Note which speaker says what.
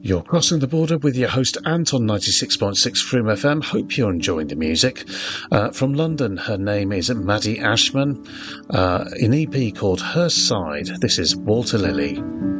Speaker 1: You're crossing the border with your host Ant on 96.6 Froome FM. Hope you're enjoying the music. From London, her name is Maddie Ashman. An EP called Her Side. This is Walter Lilly.